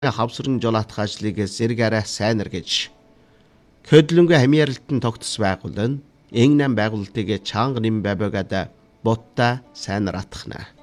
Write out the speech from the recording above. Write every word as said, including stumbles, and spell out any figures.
хавсрын жолоотох ажлыг зэрэг сайнэр гэж хөдлөнгө хамьяаралтын тогтс байгуулан эн нам байгуулалтыг чанга нэм бабагада ботта сайнар атхна.